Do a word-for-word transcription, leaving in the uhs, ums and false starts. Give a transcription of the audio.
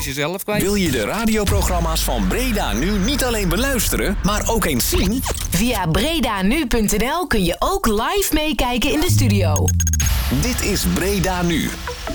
is jezelf kwijt. Wil je de radioprogramma's van Breda Nu niet alleen beluisteren, maar ook eens zien? Via bredanu punt n l kun je ook live meekijken in de studio. Dit is Breda Nu.